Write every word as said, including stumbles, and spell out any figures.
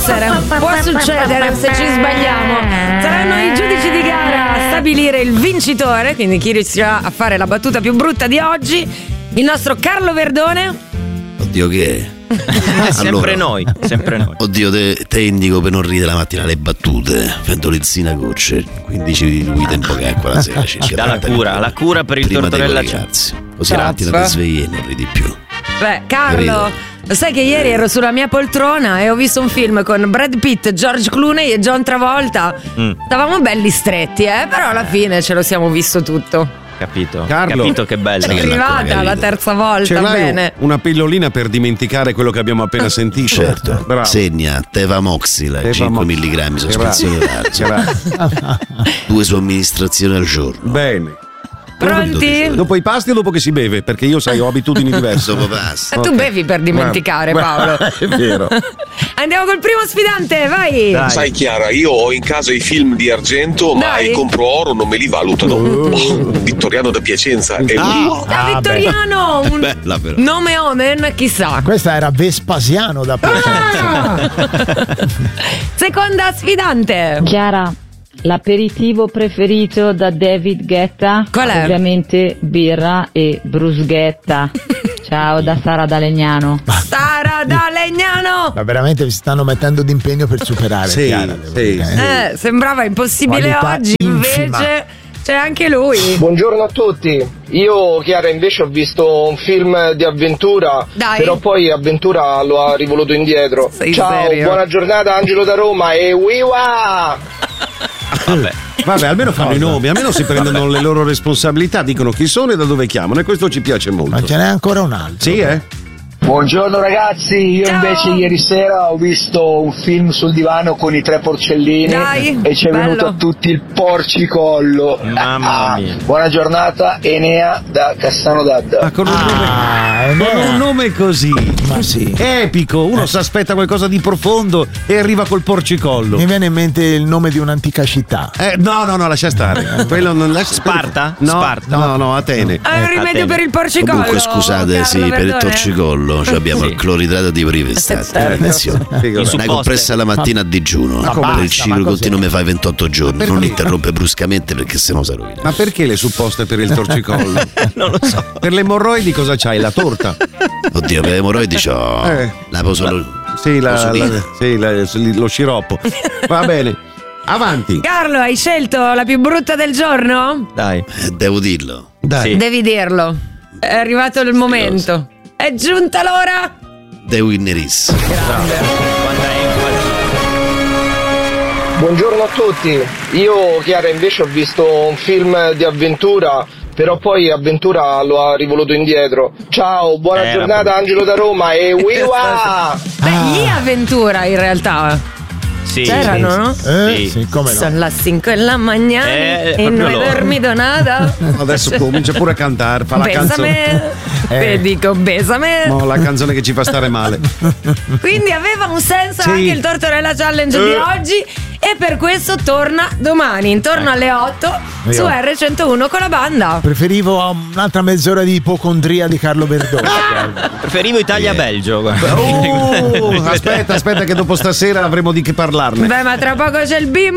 essere, può succedere se ci sbagliamo. Saranno i giudici di gara a stabilire il vincitore, quindi chi riuscirà a fare la battuta più brutta di oggi. Il nostro Carlo Verdone. Oddio, che è? Sempre allora, noi, sempre noi. Oddio, te, te indico per non ridere la mattina le battute, fendolizzina gocce, quindici lui tempo che acqua la sera. Ci dà la cura, la cura per il tortorella. Così la mattina ti svegli e ne ridi di più. Beh, Carlo, lo sai che ieri ero sulla mia poltrona e ho visto un film con Brad Pitt, George Clooney e John Travolta. Mm. Stavamo belli stretti, eh, però alla fine ce lo siamo visto tutto. Capito, Carlo, capito che bella. È arrivata la terza volta, ce l'hai bene. Una pillolina per dimenticare quello che abbiamo appena sentito? Certo. Bravo. Segna Tevamoxila, Teva cinque milligrammi, sospensione oraria. Due somministrazioni al giorno. Bene. Pronti? Dopo i pasti o dopo che si beve? Perché io, sai, ho abitudini diverse. Dopo pasti. Tu okay. bevi per dimenticare, Paolo. È vero. Andiamo col primo sfidante, vai. Dai. Sai Chiara, io ho in casa i film di argento, ma Dai. i compro oro non me li valutano. Uh. Oh, Vittoriano da Piacenza. E ah, da ah, Vittoriano, un bella, nome omen, chissà. Questa era Vespasiano da Piacenza. Ah. Seconda sfidante. Chiara. L'aperitivo preferito da David Guetta? Qual è? Ovviamente birra e bruschetta. Ciao da Sara da Legnano. Sara da Legnano. Ma veramente vi stanno mettendo d'impegno per superare. Sì, Chiara, sì, sì. Eh, sembrava impossibile. Qualità oggi infima. Invece c'è anche lui. Buongiorno a tutti. Io, Chiara, invece ho visto un film di avventura. Dai. Però poi avventura lo ha rivoluto indietro. Sei Ciao, serio? buona giornata, Angelo da Roma e wiwa! Vabbè. Vabbè, almeno fanno i nomi, almeno si prendono le loro responsabilità, dicono chi sono e da dove chiamano, e questo ci piace molto. Ma ce n'è ancora un altro. Sì, eh? Buongiorno ragazzi, io Ciao. invece ieri sera ho visto un film sul divano con i tre porcellini. Dai, e ci è bello. venuto a tutti il porcicollo. Mamma mia. Buona giornata, Enea da Cassano d'Adda. Ma con un, Ah, nome, con un nome così, Ma sì. epico, uno si aspetta qualcosa di profondo e arriva col porcicollo. Mi viene in mente il nome di un'antica città. Eh, no, no, no, lascia stare. Quello non lascia Sparta? No, Sparta. no, no, Atene. È un rimedio per il porcicollo. Comunque scusate, Carlo sì, per il Verdone. torcicollo cioè abbiamo Sì. il cloridrato di privestate. Attenzione. Sì, Una compressa la mattina a digiuno. Ma Per basta, il ciclo ma cos'è? continuo mi fai ventotto giorni. Perché? Non interrompe bruscamente perché sennò si rovina. Ma perché le supposte per il torcicollo? Non lo so. Per le emorroidi cosa c'hai? La torta? Oddio, per le emorroidi c'ho Eh. la posolo. Sì, la, posolina. la- sì, la- lo sciroppo. Va bene. Avanti. Carlo, hai scelto la più brutta del giorno? Dai. Eh, Devo dirlo. Dai. Sì. Devi dirlo. È arrivato il momento. È giunta l'ora. The Winner is. Buongiorno a tutti. Io, Chiara, invece ho visto un film di avventura. Però poi avventura lo ha rivoluto indietro. Ciao, buona Eh, giornata, vabbè. Angelo da Roma e wiwa! Beh, gli avventura in realtà. Sì. C'erano, no? Eh, Sì. sì, come no. Sono le cinque della mattina Eh, e proprio non loro. hai dormito nada. Adesso comincia pure a cantare, fa la canzone. Besame. Eh. Te dico besame. No, la canzone che ci fa stare male. Quindi aveva un senso Sì. anche il Tortorella Challenge di Eh. oggi. E per questo torna domani, intorno alle otto, su Io. erre centouno con la banda. Preferivo un'altra mezz'ora di ipocondria di Carlo Verdone. Preferivo Italia-Belgio. guarda. Oh, aspetta, aspetta che dopo stasera avremo di che parlarne. Beh, ma tra poco c'è il bimbo.